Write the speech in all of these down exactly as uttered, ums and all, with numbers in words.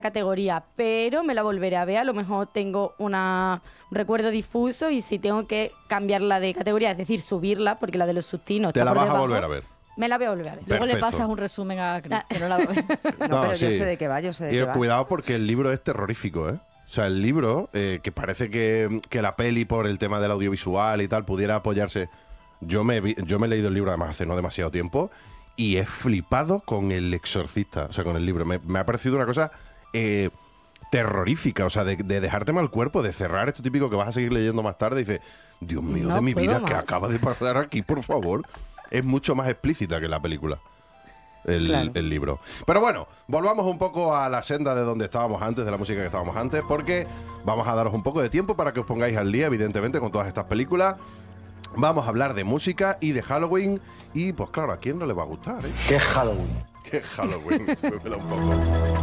categoría, pero me la volveré a ver. A lo mejor tengo una, un recuerdo difuso y si tengo que cambiarla de categoría, es decir, subirla, porque la de los sustinos Te está la por vas debajo, a volver a ver. Me la voy a volver a ver. Luego le Perfecto. pasas un resumen a Cris, que no la ve. No, No, pero yo sí. sé de qué va, yo sé de Y qué va. cuidado porque el libro es terrorífico, ¿eh? O sea, el libro, eh, que parece que, que la peli por el tema del audiovisual y tal pudiera apoyarse. Yo me, vi- yo me he leído el libro además hace no demasiado tiempo y he flipado con El Exorcista, o sea, con el libro. Me, me ha parecido una cosa eh, terrorífica, o sea, de, de dejarte mal cuerpo, de cerrar esto típico que vas a seguir leyendo más tarde y dices, Dios mío, No de mi puedo vida, ¿qué más. acaba de pasar aquí, por favor? Es mucho más explícita que la película. El, Claro. el libro. Pero bueno, volvamos un poco a la senda de donde estábamos antes, de la música que estábamos antes, porque vamos a daros un poco de tiempo para que os pongáis al día, evidentemente, con todas estas películas. Vamos a hablar de música y de Halloween. Y pues claro, ¿a quién no le va a gustar, eh? ¿Qué es Halloween? ¿Qué Halloween? Súbemela un poco.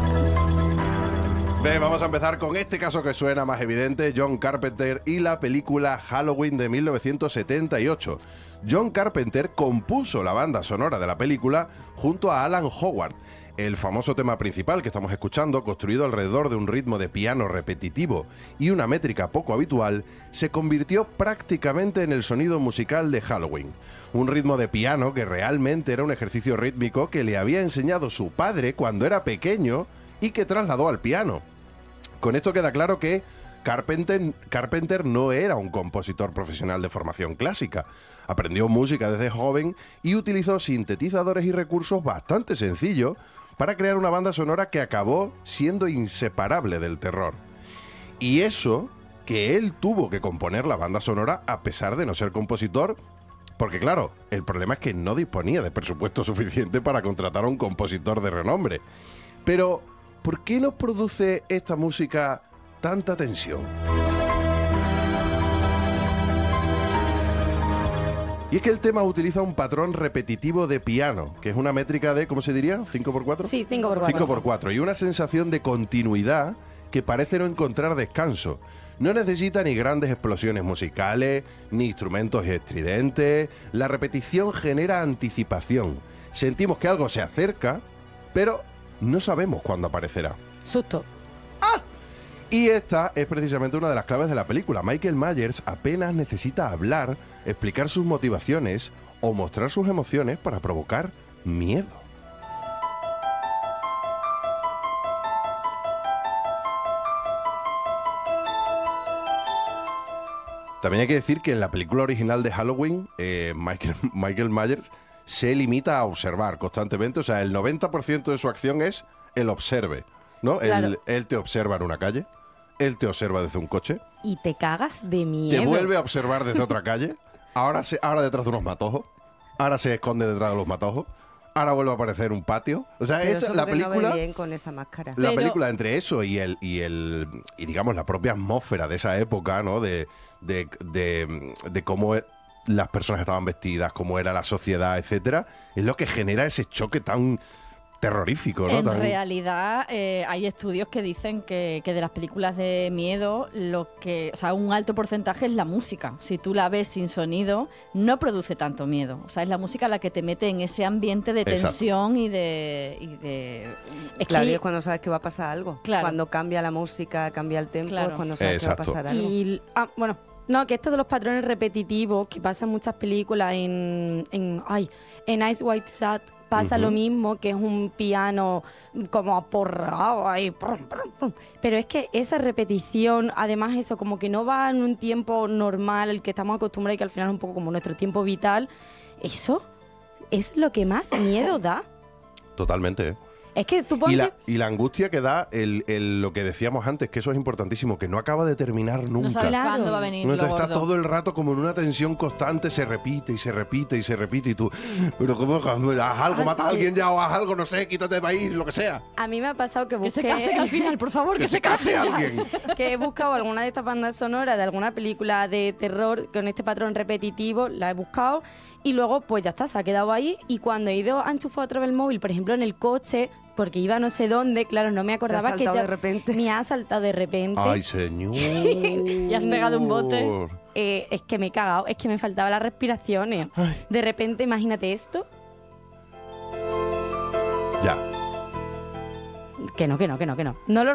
Bien, vamos a empezar con este caso que suena más evidente, John Carpenter y la película Halloween de mil novecientos setenta y ocho. John Carpenter compuso la banda sonora de la película junto a Alan Howard. El famoso tema principal que estamos escuchando, construido alrededor de un ritmo de piano repetitivo y una métrica poco habitual, se convirtió prácticamente en el sonido musical de Halloween. Un ritmo de piano que realmente era un ejercicio rítmico que le había enseñado su padre cuando era pequeño y que trasladó al piano. Con esto queda claro que Carpenter, Carpenter no era un compositor profesional de formación clásica. Aprendió música desde joven y utilizó sintetizadores y recursos bastante sencillos para crear una banda sonora que acabó siendo inseparable del terror. Y eso que él tuvo que componer la banda sonora a pesar de no ser compositor, porque claro, el problema es que no disponía de presupuesto suficiente para contratar a un compositor de renombre. Pero, ¿por qué nos produce esta música tanta tensión? Y es que el tema utiliza un patrón repetitivo de piano, que es una métrica de, ¿cómo se diría? ¿cinco por cuatro? Sí, cinco por cuatro. cinco por cuatro. Y una sensación de continuidad que parece no encontrar descanso. No necesita ni grandes explosiones musicales, ni instrumentos estridentes. La repetición genera anticipación. Sentimos que algo se acerca, pero no sabemos cuándo aparecerá. Susto. Y esta es precisamente una de las claves de la película. Michael Myers apenas necesita hablar, explicar sus motivaciones o mostrar sus emociones para provocar miedo. También hay que decir que en la película original de Halloween, eh, Michael, Michael Myers se limita a observar constantemente. O sea, el noventa por ciento de su acción es el observe, ¿no? Claro. Él, él te observa en una calle, él te observa desde un coche, Y te cagas de miedo. te vuelve a observar desde otra calle, ahora, se, ahora detrás de unos matojos, ahora se esconde detrás de los matojos, ahora vuelve a aparecer un patio. O sea, Pero esa- eso la porque no ve película... bien con esa máscara. La Pero- película entre eso y el y el y digamos la propia atmósfera de esa época, ¿no? De, de, de, de cómo e- las personas estaban vestidas, cómo era la sociedad, etcétera, es lo que genera ese choque tan terrorífico, ¿no? En Tan- realidad, eh, hay estudios que dicen que, que de las películas de miedo, lo que, o sea, un alto porcentaje es la música. Si tú la ves sin sonido, no produce tanto miedo. O sea, es la música la que te mete en ese ambiente de Exacto. tensión y de, y de... Es Claro, y que es cuando sabes que va a pasar algo. Claro. Cuando cambia la música, cambia el tempo, Claro. es cuando sabes Exacto. que va a pasar algo. Y, ah, bueno, no, que esto de los patrones repetitivos que pasa en muchas películas, en, en, ay, en Ice White Sat pasa Ujú. lo mismo, que es un piano como aporreado ahí, prum, prum, prum. Pero es que esa repetición, además eso, como que no va en un tiempo normal, el que estamos acostumbrados y que al final es un poco como nuestro tiempo vital, eso es lo que más miedo da. Totalmente, ¿eh? Es que tú Y ponte... la, y la angustia que da el, el- lo que decíamos antes, que eso es importantísimo, que no acaba de terminar nunca. No sabes Claro. cuándo va a venir Uno lo está gordo. todo el rato como en una tensión constante, se repite y se repite y se repite y tú, pero ¿cómo? Haz algo, Ah, mata a sí. alguien ya o haz algo, no sé, quítate de ahí, lo que sea. A mí me ha pasado que Que busqué... se casen al final, por favor, que, Que se case ya. alguien. que he buscado alguna de estas bandas sonoras de alguna película de terror con este patrón repetitivo, la he buscado y luego pues ya está, se ha quedado ahí y cuando he ido a enchufar otra vez el móvil, por ejemplo en el coche, porque iba no sé dónde, claro, no me acordaba que saltado ya de repente. me ha saltado de repente. Ay, señor. Y has pegado un bote. Eh, es que me he cagado, es que me faltaban las respiraciones. Ay. De repente, imagínate esto, Ya. que no, que no, que no, que no. No lo